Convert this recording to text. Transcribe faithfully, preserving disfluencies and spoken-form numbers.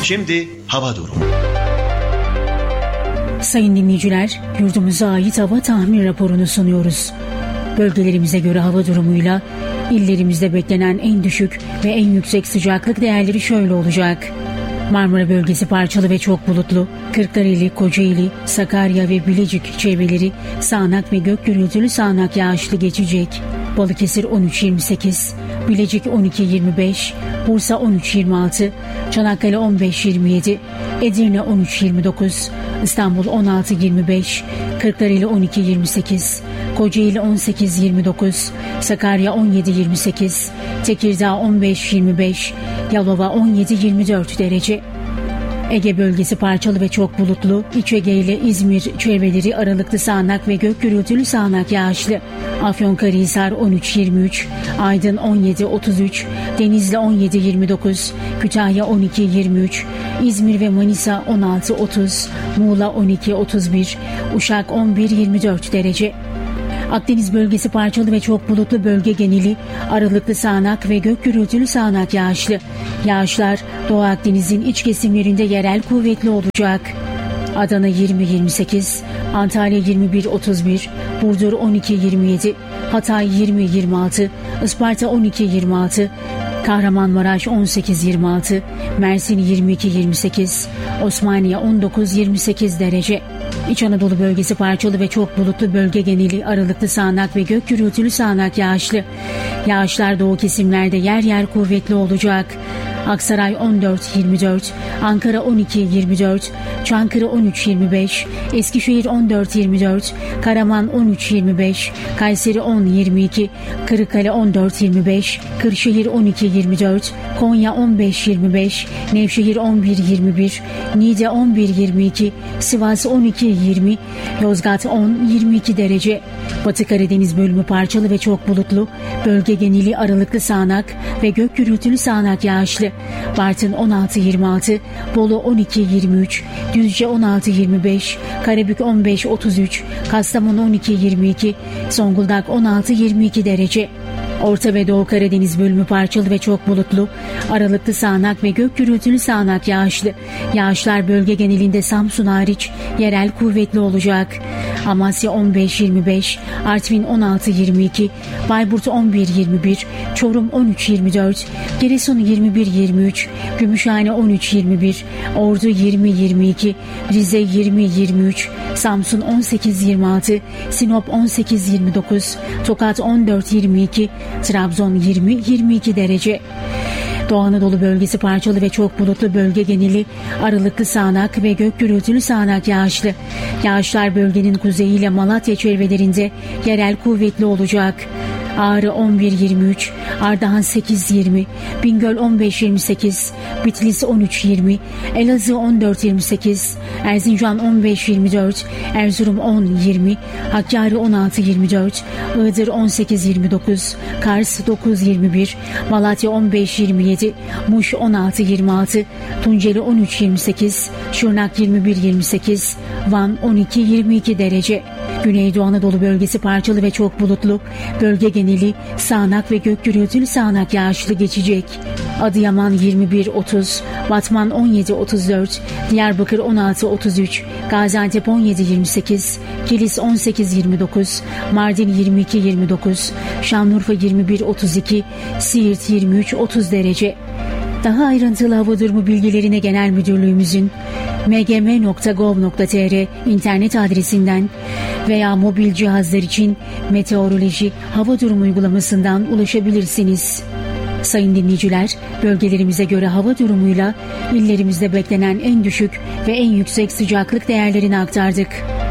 Şimdi hava durumu. Sayın dinleyiciler, yurdumuza ait hava tahmin raporunu sunuyoruz. Bölgelerimize göre hava durumuyla illerimizde beklenen en düşük ve en yüksek sıcaklık değerleri şöyle olacak. Marmara bölgesi parçalı ve çok bulutlu. Kırklareli, Kocaeli, Sakarya ve Bilecik çevreleri sağanak ve gök gürültülü sağanak yağışlı geçecek. Balıkesir on üç yirmi sekiz, Bilecik on iki yirmi beş, Bursa on üç yirmi altı, Çanakkale on beş yirmi yedi, Edirne on üç yirmi dokuz, İstanbul on altı yirmi beş, Kırklareli on iki yirmi sekiz, Kocaeli on sekiz yirmi dokuz, Sakarya on yedi yirmi sekiz, Tekirdağ on beş yirmi beş, Yalova on yedi yirmi dört derece. Ege bölgesi parçalı ve çok bulutlu. İç Ege ile İzmir çevreleri aralıklı sağanak ve gök gürültülü sağanak yağışlı. Afyonkarahisar on üç yirmi üç, Aydın on yedi otuz üç, Denizli on yedi yirmi dokuz, Kütahya on iki yirmi üç, İzmir ve Manisa on altı otuz, Muğla on iki otuz bir, Uşak on bir yirmi dört derece. Akdeniz bölgesi parçalı ve çok bulutlu, bölge geneli aralıklı sağanak ve gök gürültülü sağanak yağışlı. Yağışlar Doğu Akdeniz'in iç kesimlerinde yerel kuvvetli olacak. Adana yirmi yirmi sekiz, Antalya yirmi bir otuz bir, Burdur on iki yirmi yedi, Hatay yirmi yirmi altı, Isparta on iki yirmi altı, Kahramanmaraş on sekiz yirmi altı, Mersin yirmi iki yirmi sekiz, Osmaniye on dokuz yirmi sekiz derece. İç Anadolu bölgesi parçalı ve çok bulutlu, bölge geneli aralıklı sağanak ve gök gürültülü sağanak yağışlı. Yağışlar doğu kesimlerde yer yer kuvvetli olacak. Aksaray on dört yirmi dört, Ankara on iki yirmi dört, Çankırı on üç yirmi beş, Eskişehir on dört yirmi dört, Karaman on üç yirmi beş, Kayseri on yirmi iki, Kırıkkale on dört yirmi beş, Kırşehir on iki yirmi dört, Konya on beş yirmi beş, Nevşehir on bir yirmi bir, Niğde on bir yirmi iki, Sivas on iki yirmi, Yozgat on yirmi iki derece. Batı Karadeniz bölümü parçalı ve çok bulutlu, bölge geneli aralıklı sağanak ve gök gürültülü sağanak yağışlı. Bartın on altı yirmi altı, Bolu on iki yirmi üç, Düzce on altı yirmi beş, Karabük on beş otuz üç, Kastamonu on iki yirmi iki, Zonguldak on altı yirmi iki derece. Orta ve Doğu Karadeniz bölümü parçalı ve çok bulutlu, aralıklı sağanak ve gök gürültülü sağanak yağışlı. Yağışlar bölge genelinde Samsun hariç yerel kuvvetli olacak. Amasya on beş yirmi beş, Artvin on altı yirmi iki, Bayburt on bir yirmi bir, Çorum on üç yirmi dört, Giresun yirmi bir yirmi üç, Gümüşhane on üç yirmi bir, Ordu yirmi yirmi iki, Rize yirmi yirmi üç, Samsun on sekiz yirmi altı, Sinop on sekiz yirmi dokuz, Tokat on dört yirmi iki, Trabzon yirmi yirmi iki derece. Doğu Anadolu bölgesi parçalı ve çok bulutlu, bölge geneli aralıklı sağanak ve gök gürültülü sağanak yağışlı. Yağışlar bölgenin kuzeyiyle Malatya çevrelerinde yerel kuvvetli olacak. Ağrı on bir yirmi üç, Ardahan sekiz yirmi, Bingöl on beş yirmi sekiz, Bitlis on üç yirmi, Elazığ on dört yirmi sekiz, Erzincan on beş yirmi dört, Erzurum on yirmi, Hakkari on altı yirmi dört, Iğdır on sekiz yirmi dokuz, Kars dokuz yirmi bir, Malatya on beş yirmi yedi, Muş on altı yirmi altı, Tunceli on üç yirmi sekiz, Şırnak yirmi bir yirmi sekiz, Van on iki yirmi iki derece. Güneydoğu Anadolu bölgesi parçalı ve çok bulutlu, bölge geneli sağanak ve gök gürültülü sağanak yağışlı geçecek. Adıyaman yirmi bir otuz, Batman on yedi otuz dört, Diyarbakır on altı otuz üç, Gaziantep on yedi yirmi sekiz, Kilis on sekiz yirmi dokuz, Mardin yirmi iki yirmi dokuz, Şanlıurfa yirmi bir otuz iki, Siirt yirmi üç otuz derece. Daha ayrıntılı hava durumu bilgilerine Genel Müdürlüğümüzün m g m nokta gov nokta t r internet adresinden veya mobil cihazlar için meteoroloji hava durumu uygulamasından ulaşabilirsiniz. Sayın dinleyiciler, bölgelerimize göre hava durumuyla illerimizde beklenen en düşük ve en yüksek sıcaklık değerlerini aktardık.